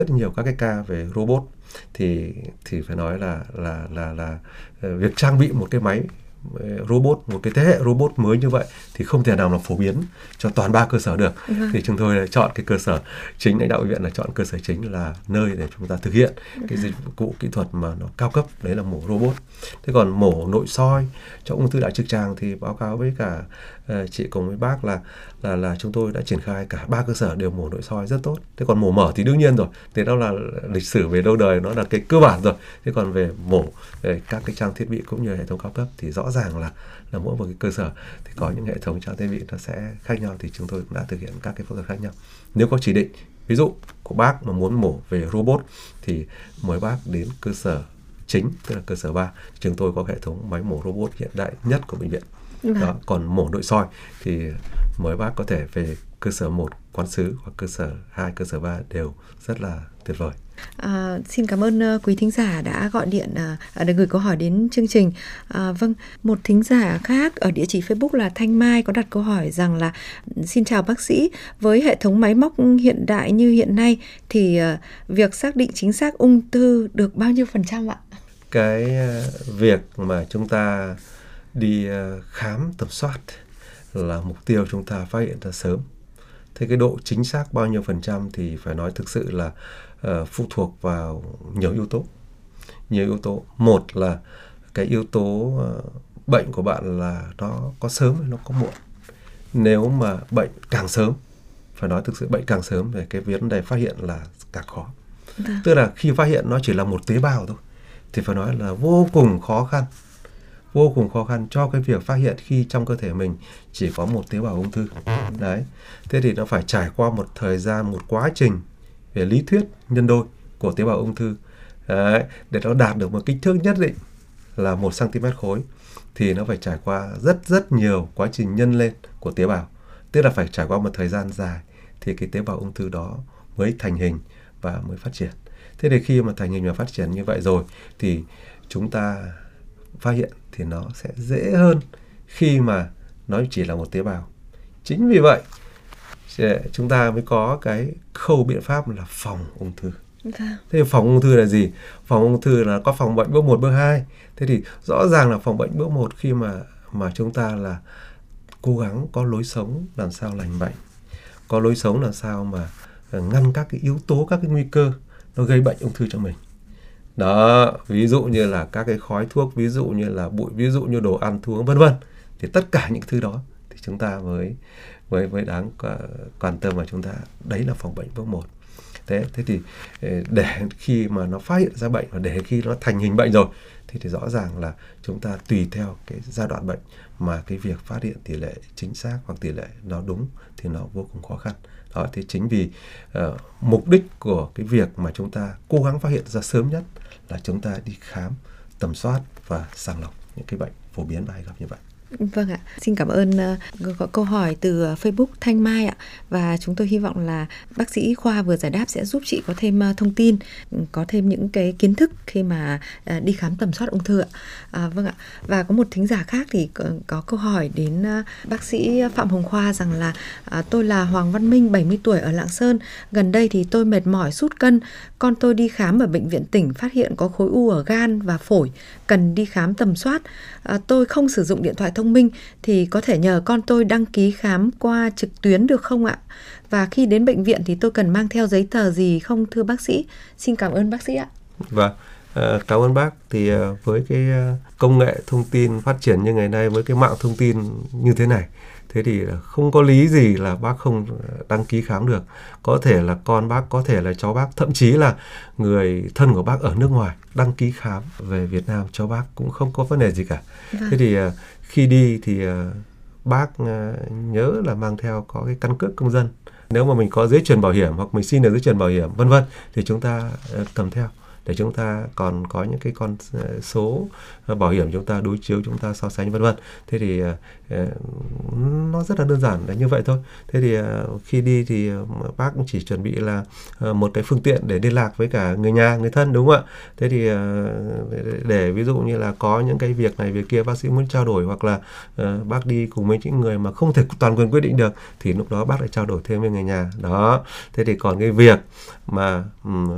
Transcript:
rất nhiều các cái ca về robot thì phải nói là việc trang bị một cái máy robot, một cái thế hệ robot mới như vậy thì không thể nào mà phổ biến cho toàn 3 cơ sở được. Thì chúng tôi chọn cái cơ sở chính, lãnh đạo bệnh viện là chọn cơ sở chính là nơi để chúng ta thực hiện cái dịch vụ kỹ thuật mà nó cao cấp, đấy là mổ robot. Thế còn mổ nội soi cho ung thư đại trực tràng thì báo cáo với cả chị cùng với bác là chúng tôi đã triển khai cả 3 cơ sở đều mổ nội soi rất tốt. Thế còn mổ mở thì đương nhiên rồi, thì đó là lịch sử về lâu đời, nó là cái cơ bản rồi. Thế còn về mổ về các cái trang thiết bị cũng như hệ thống cao cấp thì rõ ràng là mỗi một cái cơ sở thì có những hệ thống trang thiết bị nó sẽ khác nhau, thì chúng tôi cũng đã thực hiện các cái phẫu thuật khác nhau. Nếu có chỉ định, ví dụ của bác mà muốn mổ về robot thì mời bác đến cơ sở chính, tức là cơ sở 3. Chúng tôi có hệ thống máy mổ robot hiện đại nhất của bệnh viện. Đó. Còn mổ nội soi thì mời bác có thể về cơ sở 1 Quán Sứ hoặc cơ sở 2, cơ sở 3 đều rất là tuyệt vời. Xin cảm ơn quý thính giả đã gọi điện để gửi câu hỏi đến chương trình. Vâng, một thính giả khác ở địa chỉ Facebook là Thanh Mai có đặt câu hỏi rằng là: xin chào bác sĩ, với hệ thống máy móc hiện đại như hiện nay thì việc xác định chính xác ung thư được bao nhiêu % ạ? Cái việc mà chúng ta đi khám tầm soát là mục tiêu chúng ta phát hiện ra sớm. Thế cái độ chính xác bao nhiêu % thì phải nói thực sự là phụ thuộc vào nhiều yếu tố. Nhiều yếu tố. Một là cái yếu tố bệnh của bạn là nó có sớm hay nó có muộn. Nếu mà bệnh càng sớm, phải nói thực sự bệnh càng sớm thì cái vấn đề phát hiện là càng khó. Tức là khi phát hiện nó chỉ là một tế bào thôi thì phải nói là vô cùng khó khăn cho cái việc phát hiện khi trong cơ thể mình chỉ có một tế bào ung thư. Đấy. Thế thì nó phải trải qua một thời gian, một quá trình về lý thuyết nhân đôi của tế bào ung thư. Đấy. Để nó đạt được một kích thước nhất định là 1 cm khối thì nó phải trải qua rất nhiều quá trình nhân lên của tế bào. Tức là phải trải qua một thời gian dài thì cái tế bào ung thư đó mới thành hình và mới phát triển. Thế thì khi mà thành hình và phát triển như vậy rồi thì chúng ta phát hiện thì nó sẽ dễ hơn khi mà nó chỉ là một tế bào. Chính vì vậy chúng ta mới có cái khâu biện pháp là phòng ung thư. Thế phòng ung thư là gì? Phòng ung thư là có phòng bệnh bước 1, bước 2. Thế thì rõ ràng là phòng bệnh bước 1 khi mà chúng ta là cố gắng có lối sống làm sao lành mạnh, có lối sống làm sao mà ngăn các cái yếu tố, các cái nguy cơ nó gây bệnh ung thư cho mình. Đó, ví dụ như là các cái khói thuốc, ví dụ như là bụi, ví dụ như đồ ăn thuốc, vân vân. Thì tất cả những thứ đó thì chúng ta mới đáng quan tâm và chúng ta, đấy là phòng bệnh bước 1. Thế thì để khi mà nó phát hiện ra bệnh và để khi nó thành hình bệnh rồi thì rõ ràng là chúng ta tùy theo cái giai đoạn bệnh mà cái việc phát hiện tỷ lệ chính xác hoặc tỷ lệ nó đúng thì nó vô cùng khó khăn. Đó, thì chính vì mục đích của cái việc mà chúng ta cố gắng phát hiện ra sớm nhất là chúng ta đi khám, tầm soát và sàng lọc những cái bệnh phổ biến và hay gặp như vậy. Vâng ạ, xin cảm ơn có câu hỏi từ Facebook Thanh Mai ạ. Và chúng tôi hy vọng là bác sĩ Khoa vừa giải đáp sẽ giúp chị có thêm thông tin, có thêm những cái kiến thức khi mà đi khám tầm soát ung thư ạ. Vâng ạ, và có một thính giả khác thì có câu hỏi đến bác sĩ Phạm Hồng Khoa rằng là: tôi là Hoàng Văn Minh, 70 tuổi ở Lạng Sơn. Gần đây thì tôi mệt mỏi, sút cân. Con tôi đi khám ở bệnh viện tỉnh phát hiện có khối u ở gan và phổi, cần đi khám tầm soát. Tôi không sử dụng điện thoại thông minh thì có thể nhờ con tôi đăng ký khám qua trực tuyến được không ạ? Và khi đến bệnh viện thì tôi cần mang theo giấy tờ gì không thưa bác sĩ? Xin cảm ơn bác sĩ ạ. Vâng, cảm ơn bác. Thì với cái công nghệ thông tin phát triển như ngày nay, với cái mạng thông tin như thế này, thế thì không có lý gì là bác không đăng ký khám được. Có thể là con bác, có thể là cháu bác, thậm chí là người thân của bác ở nước ngoài đăng ký khám về Việt Nam cho bác cũng không có vấn đề gì cả. Thế thì khi đi thì bác nhớ là mang theo có cái căn cước công dân. Nếu mà mình có giấy chuyển bảo hiểm hoặc mình xin được giấy chuyển bảo hiểm vân vân thì chúng ta cầm theo để chúng ta còn có những cái con số bảo hiểm chúng ta đối chiếu, chúng ta so sánh vân vân. Thế thì nó rất là đơn giản là như vậy thôi. Thế thì khi đi thì bác cũng chỉ chuẩn bị là một cái phương tiện để liên lạc với cả người nhà, người thân, đúng không ạ? Thế thì để ví dụ như là có những cái việc này việc kia bác sĩ muốn trao đổi, hoặc là bác đi cùng với những người mà không thể toàn quyền quyết định được thì lúc đó bác lại trao đổi thêm với người nhà. Đó. Thế thì còn cái việc mà